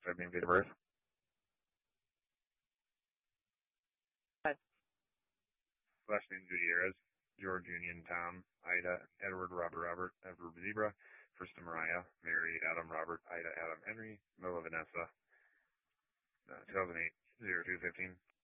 Type name, date of birth. Five. Last name Gutierrez. George Union Tom Ida Edward Robert Edward Zebra. First to Mariah Mary Adam Robert Ida Adam Henry. Mila Vanessa. 2008 0215.